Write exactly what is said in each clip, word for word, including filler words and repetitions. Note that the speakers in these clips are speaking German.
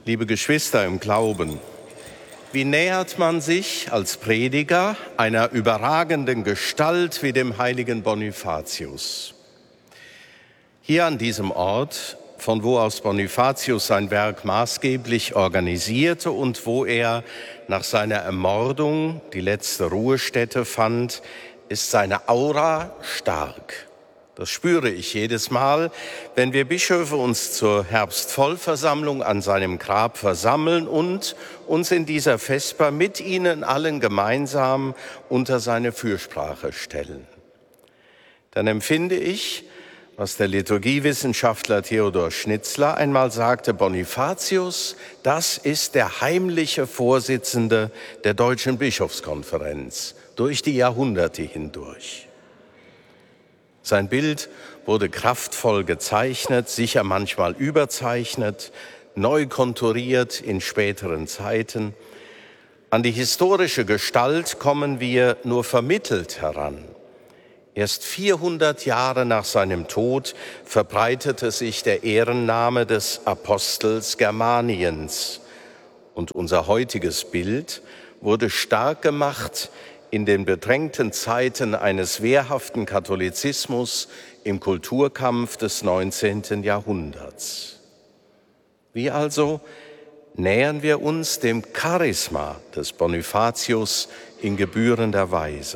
Liebe Geschwister im Glauben, wie nähert man sich als Prediger einer überragenden Gestalt wie dem heiligen Bonifatius? Hier an diesem Ort, von wo aus Bonifatius sein Werk maßgeblich organisierte und wo er nach seiner Ermordung die letzte Ruhestätte fand, ist seine Aura stark. Das spüre ich jedes Mal, wenn wir Bischöfe uns zur Herbstvollversammlung an seinem Grab versammeln und uns in dieser Vesper mit ihnen allen gemeinsam unter seine Fürsprache stellen. Dann empfinde ich, was der Liturgiewissenschaftler Theodor Schnitzler einmal sagte: Bonifatius, das ist der heimliche Vorsitzende der Deutschen Bischofskonferenz durch die Jahrhunderte hindurch. Sein Bild wurde kraftvoll gezeichnet, sicher manchmal überzeichnet, neu konturiert in späteren Zeiten. An die historische Gestalt kommen wir nur vermittelt heran. Erst vierhundert Jahre nach seinem Tod verbreitete sich der Ehrenname des Apostels Germaniens. Und unser heutiges Bild wurde stark gemacht in den bedrängten Zeiten eines wehrhaften Katholizismus im Kulturkampf des neunzehnten Jahrhunderts. Wie also nähern wir uns dem Charisma des Bonifatius in gebührender Weise?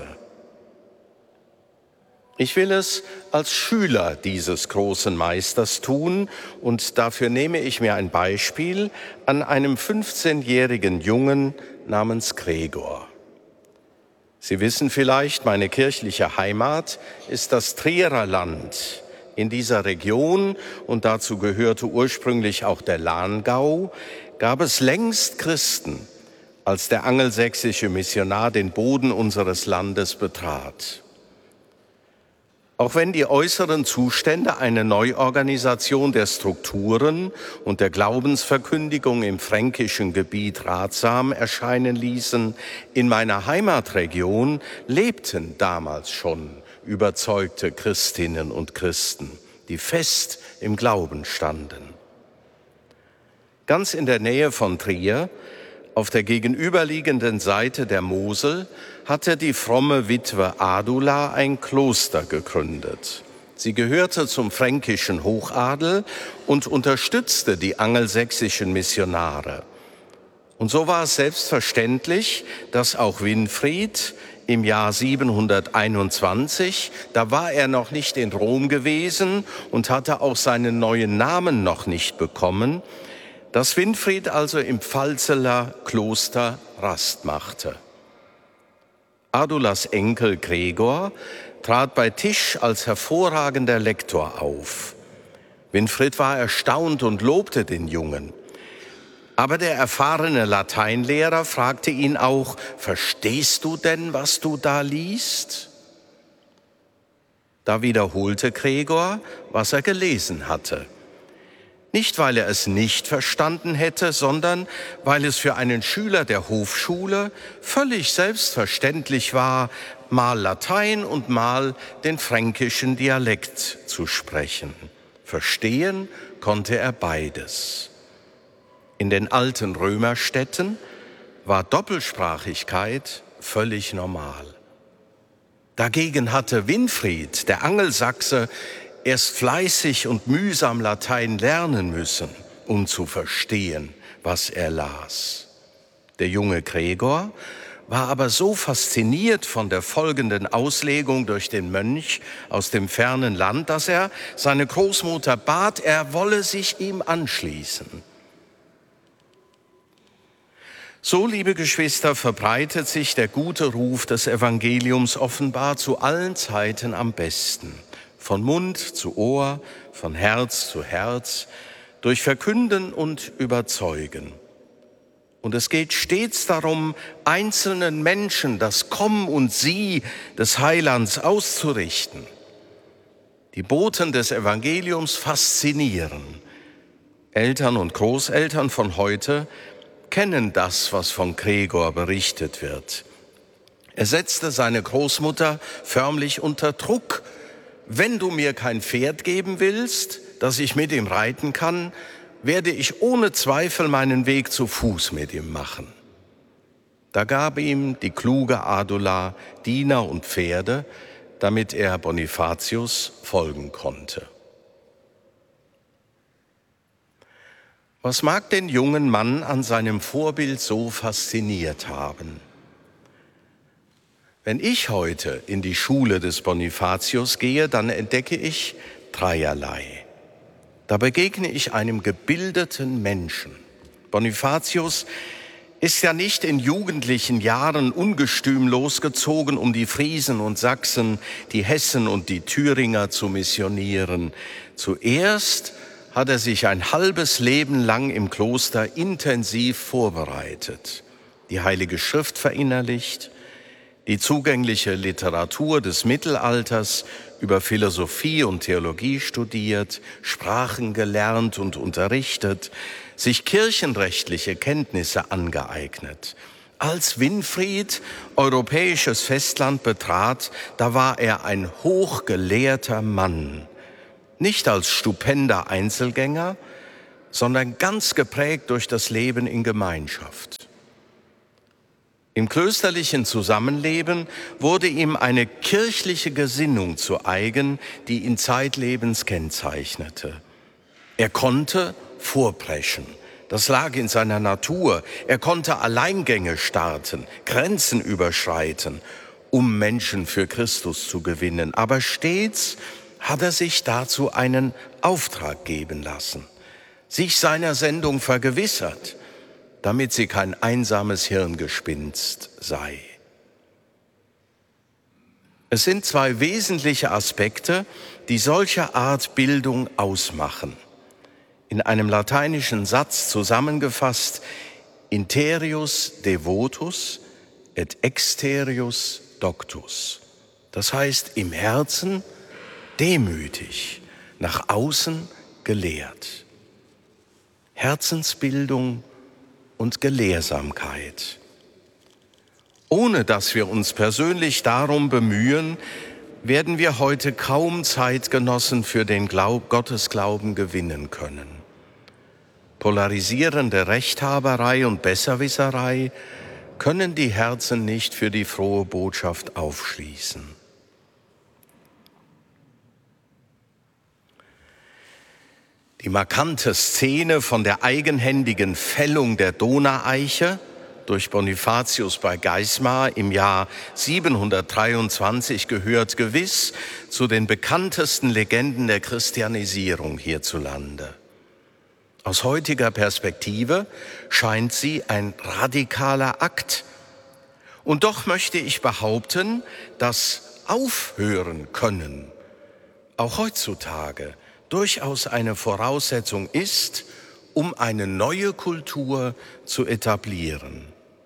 Ich will es als Schüler dieses großen Meisters tun und dafür nehme ich mir ein Beispiel an einem fünfzehnjährigen Jungen namens Gregor. Sie wissen vielleicht, meine kirchliche Heimat ist das Trierer Land. In dieser Region, und dazu gehörte ursprünglich auch der Lahngau, gab es längst Christen, als der angelsächsische Missionar den Boden unseres Landes betrat. Auch wenn die äußeren Zustände eine Neuorganisation der Strukturen und der Glaubensverkündigung im fränkischen Gebiet ratsam erscheinen ließen, in meiner Heimatregion lebten damals schon überzeugte Christinnen und Christen, die fest im Glauben standen. Ganz in der Nähe von Trier, auf der gegenüberliegenden Seite der Mosel, hatte die fromme Witwe Adula ein Kloster gegründet. Sie gehörte zum fränkischen Hochadel und unterstützte die angelsächsischen Missionare. Und so war es selbstverständlich, dass auch Winfried im Jahr siebenhunderteinundzwanzig, da war er noch nicht in Rom gewesen und hatte auch seinen neuen Namen noch nicht bekommen, dass Winfried also im Pfalzeler Kloster Rast machte. Adulas Enkel Gregor trat bei Tisch als hervorragender Lektor auf. Winfried war erstaunt und lobte den Jungen. Aber der erfahrene Lateinlehrer fragte ihn auch: Verstehst du denn, was du da liest? Da wiederholte Gregor, was er gelesen hatte. Nicht, weil er es nicht verstanden hätte, sondern weil es für einen Schüler der Hofschule völlig selbstverständlich war, mal Latein und mal den fränkischen Dialekt zu sprechen. Verstehen konnte er beides. In den alten Römerstädten war Doppelsprachigkeit völlig normal. Dagegen hatte Winfried, der Angelsachse, erst fleißig und mühsam Latein lernen müssen, um zu verstehen, was er las. Der junge Gregor war aber so fasziniert von der folgenden Auslegung durch den Mönch aus dem fernen Land, dass er seine Großmutter bat, er wolle sich ihm anschließen. So, liebe Geschwister, verbreitet sich der gute Ruf des Evangeliums offenbar zu allen Zeiten am besten. Von Mund zu Ohr, von Herz zu Herz, durch Verkünden und Überzeugen. Und es geht stets darum, einzelnen Menschen das Komm und Sieh des Heilands auszurichten. Die Boten des Evangeliums faszinieren. Eltern und Großeltern von heute kennen das, was von Gregor berichtet wird. Er setzte seine Großmutter förmlich unter Druck. Wenn du mir kein Pferd geben willst, dass ich mit ihm reiten kann, werde ich ohne Zweifel meinen Weg zu Fuß mit ihm machen. Da gab ihm die kluge Adula Diener und Pferde, damit er Bonifatius folgen konnte. Was mag den jungen Mann an seinem Vorbild so fasziniert haben? Wenn ich heute in die Schule des Bonifatius gehe, dann entdecke ich dreierlei. Da begegne ich einem gebildeten Menschen. Bonifatius ist ja nicht in jugendlichen Jahren ungestüm losgezogen, um die Friesen und Sachsen, die Hessen und die Thüringer zu missionieren. Zuerst hat er sich ein halbes Leben lang im Kloster intensiv vorbereitet, die Heilige Schrift verinnerlicht, die zugängliche Literatur des Mittelalters über Philosophie und Theologie studiert, Sprachen gelernt und unterrichtet, sich kirchenrechtliche Kenntnisse angeeignet. Als Winfried europäisches Festland betrat, da war er ein hochgelehrter Mann, nicht als stupender Einzelgänger, sondern ganz geprägt durch das Leben in Gemeinschaft. Im klösterlichen Zusammenleben wurde ihm eine kirchliche Gesinnung zu eigen, die ihn zeitlebens kennzeichnete. Er konnte vorpreschen, das lag in seiner Natur. Er konnte Alleingänge starten, Grenzen überschreiten, um Menschen für Christus zu gewinnen. Aber stets hat er sich dazu einen Auftrag geben lassen, sich seiner Sendung vergewissert, damit sie kein einsames Hirngespinst sei. Es sind zwei wesentliche Aspekte, die solche Art Bildung ausmachen. In einem lateinischen Satz zusammengefasst: interius devotus et exterius doctus. Das heißt, im Herzen demütig, nach außen gelehrt. Herzensbildung und Gelehrsamkeit. Ohne dass wir uns persönlich darum bemühen, werden wir heute kaum Zeitgenossen für den Glaub, Gottesglauben gewinnen können. Polarisierende Rechthaberei und Besserwisserei können die Herzen nicht für die frohe Botschaft aufschließen. Die markante Szene von der eigenhändigen Fällung der Donaueiche durch Bonifatius bei Geismar im Jahr siebenhundertdreiundzwanzig gehört gewiss zu den bekanntesten Legenden der Christianisierung hierzulande. Aus heutiger Perspektive scheint sie ein radikaler Akt. Und doch möchte ich behaupten, dass Aufhören können auch heutzutage durchaus eine Voraussetzung ist, um eine neue Kultur zu etablieren.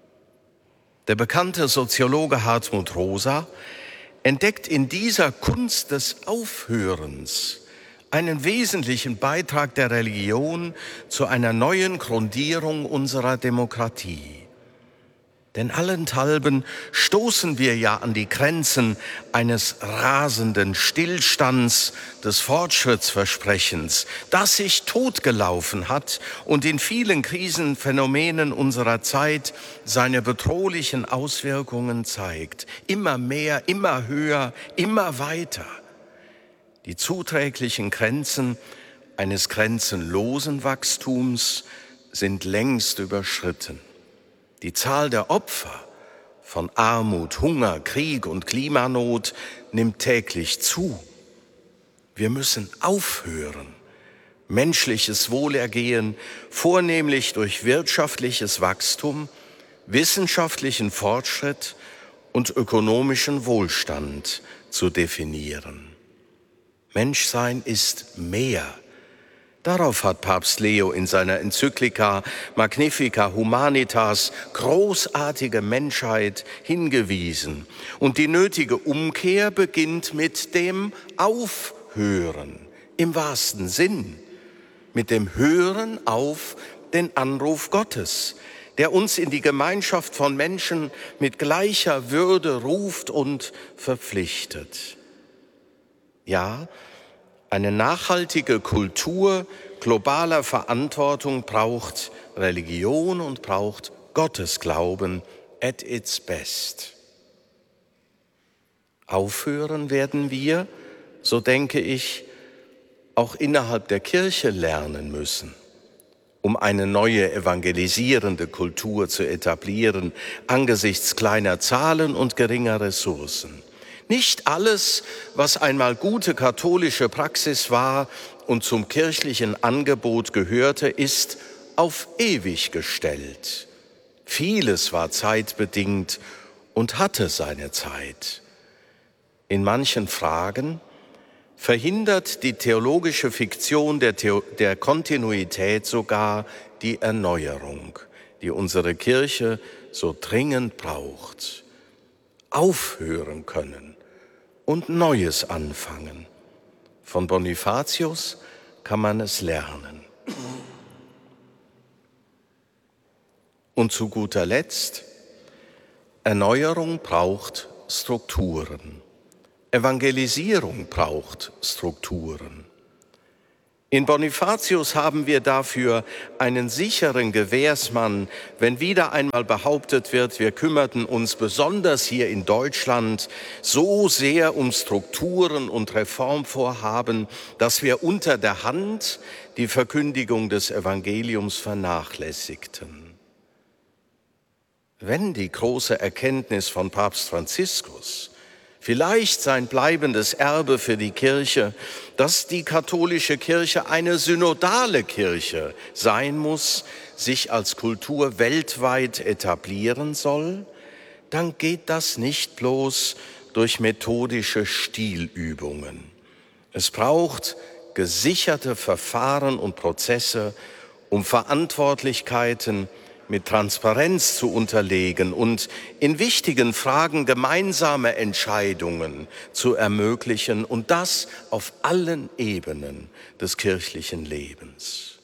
Der bekannte Soziologe Hartmut Rosa entdeckt in dieser Kunst des Aufhörens einen wesentlichen Beitrag der Religion zu einer neuen Grundierung unserer Demokratie. Denn allenthalben stoßen wir ja an die Grenzen eines rasenden Stillstands, des Fortschrittsversprechens, das sich totgelaufen hat und in vielen Krisenphänomenen unserer Zeit seine bedrohlichen Auswirkungen zeigt. Immer mehr, immer höher, immer weiter. Die zuträglichen Grenzen eines grenzenlosen Wachstums sind längst überschritten. Die Zahl der Opfer von Armut, Hunger, Krieg und Klimanot nimmt täglich zu. Wir müssen aufhören, menschliches Wohlergehen vornehmlich durch wirtschaftliches Wachstum, wissenschaftlichen Fortschritt und ökonomischen Wohlstand zu definieren. Menschsein ist mehr. Darauf hat Papst Leo in seiner Enzyklika Magnifica Humanitas, großartige Menschheit, hingewiesen. Und die nötige Umkehr beginnt mit dem Aufhören, im wahrsten Sinn, mit dem Hören auf den Anruf Gottes, der uns in die Gemeinschaft von Menschen mit gleicher Würde ruft und verpflichtet. Ja, eine nachhaltige Kultur globaler Verantwortung braucht Religion und braucht Gottesglauben at its best. Aufhören werden wir, so denke ich, auch innerhalb der Kirche lernen müssen, um eine neue evangelisierende Kultur zu etablieren, angesichts kleiner Zahlen und geringer Ressourcen. Nicht alles, was einmal gute katholische Praxis war und zum kirchlichen Angebot gehörte, ist auf ewig gestellt. Vieles war zeitbedingt und hatte seine Zeit. In manchen Fragen verhindert die theologische Fiktion der, Theo- der Kontinuität sogar die Erneuerung, die unsere Kirche so dringend braucht. Aufhören können und Neues anfangen. Von Bonifatius kann man es lernen. Und zu guter Letzt, Erneuerung braucht Strukturen. Evangelisierung braucht Strukturen. In Bonifatius haben wir dafür einen sicheren Gewährsmann, wenn wieder einmal behauptet wird, wir kümmerten uns besonders hier in Deutschland so sehr um Strukturen und Reformvorhaben, dass wir unter der Hand die Verkündigung des Evangeliums vernachlässigten. Wenn die große Erkenntnis von Papst Franziskus vielleicht sein bleibendes Erbe für die Kirche, dass die katholische Kirche eine synodale Kirche sein muss, sich als Kultur weltweit etablieren soll, dann geht das nicht bloß durch methodische Stilübungen. Es braucht gesicherte Verfahren und Prozesse, um Verantwortlichkeiten mit Transparenz zu unterlegen und in wichtigen Fragen gemeinsame Entscheidungen zu ermöglichen, und das auf allen Ebenen des kirchlichen Lebens.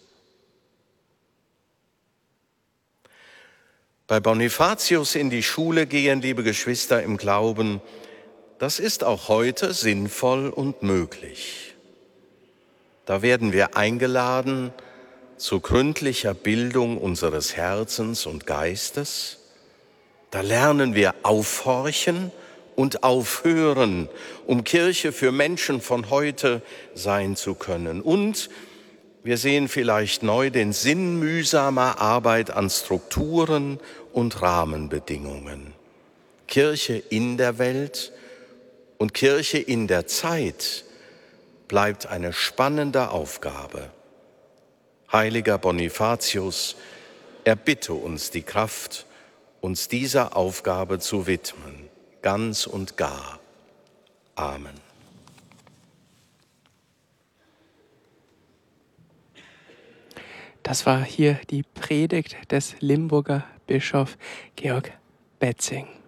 Bei Bonifatius in die Schule gehen, liebe Geschwister im Glauben, das ist auch heute sinnvoll und möglich. Da werden wir eingeladen zu gründlicher Bildung unseres Herzens und Geistes. Da lernen wir aufhorchen und aufhören, um Kirche für Menschen von heute sein zu können. Und wir sehen vielleicht neu den Sinn mühsamer Arbeit an Strukturen und Rahmenbedingungen. Kirche in der Welt und Kirche in der Zeit bleibt eine spannende Aufgabe. Heiliger Bonifatius, erbitte uns die Kraft, uns dieser Aufgabe zu widmen, ganz und gar. Amen. Das war hier die Predigt des Limburger Bischof Georg Betzing.